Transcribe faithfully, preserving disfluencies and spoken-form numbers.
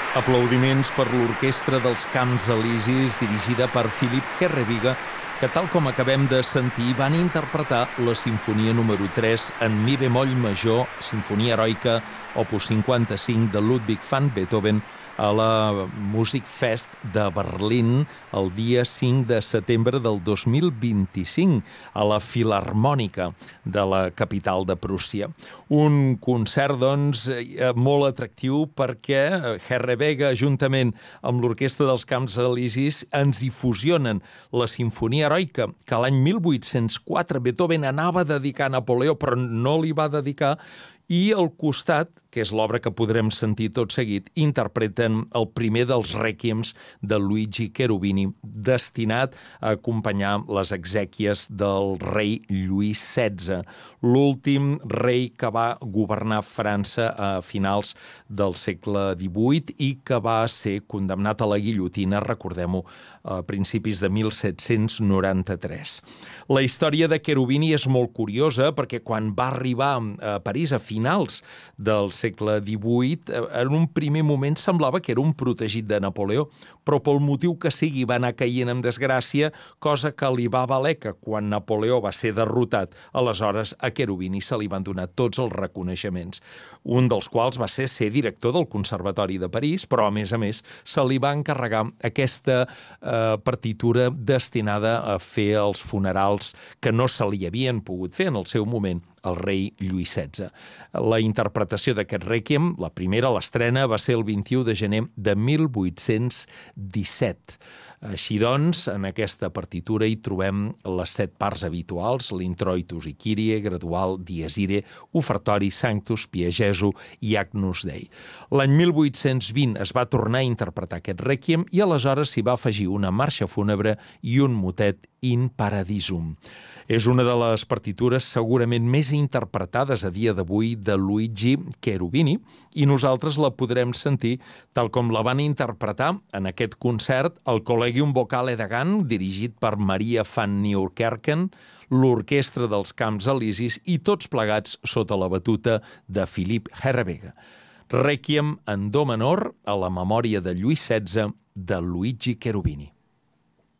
Aplaudiments per l'Orquestra dels Camps Elisis, dirigida per Philipp Herrebiga, que, tal com acabem de sentir, van interpretar la Simfonia número tres en mi bemoll major, Simfonia Heroica, opus cinquanta-cinc de Ludwig van Beethoven, a la Musikfest de Berlín el dia cinc de setembre del dos mil vint-i-cinc, a la Filharmònica de la capital de Prússia. Un concert, doncs, molt atractiu perquè Herrebiga, juntament amb l'Orquestra dels Camps Elisis, ens hi fusionen la Simfonia Heroica, que l'any mil vuit-cents quatre Beethoven anava a dedicar a Napoleó, però no li va dedicar, i al costat, que és l'obra que podrem sentir tot seguit, interpreten el primer dels rèquiems de Luigi Cherubini, destinat a acompanyar les exèquies del rei Lluís setze, l'últim rei que va governar França a finals del segle divuit i que va ser condemnat a la guillotina, recordem-ho, a principis de mil set-cents noranta-tres. La història de Cherubini és molt curiosa perquè quan va arribar a París a finals del segle divuit, en un primer moment semblava que era un protegit de Napoleó, però pel motiu que sigui va anar caient en desgràcia, cosa que li va valer que quan Napoleó va ser derrotat, aleshores a Cherubini se li van donar tots els reconeixements, un dels quals va ser ser director del Conservatori de París, però a més a més se li va encarregar aquesta eh, partitura destinada a fer els funerals que no se li havien pogut fer en el seu moment el rei Lluís setze. La interpretació d'aquest rèquiem, la primera, l'estrena, va ser el vint-i-u de gener de mil vuit-cents disset. Així doncs, en aquesta partitura hi trobem les set parts habituals, l'introitus i Kyrie, gradual, dies irae, ofertori, sanctus, piegesu i agnus dei. L'any mil vuit-cents vint es va tornar a interpretar aquest rèquiem i aleshores s'hi va afegir una marxa fúnebre i un motet in paradisum. És una de les partitures segurament més interpretades a dia d'avui de Luigi Cherubini i nosaltres la podrem sentir tal com la van interpretar en aquest concert al Collegium Vocale de Gant, dirigit per Maria van Nieuwkerken, l'Orquestra dels Camps Elisis i tots plegats sota la batuta de Philipp Herrebiga. Rèquiem en do menor a la memòria de Lluís setze de Luigi Cherubini.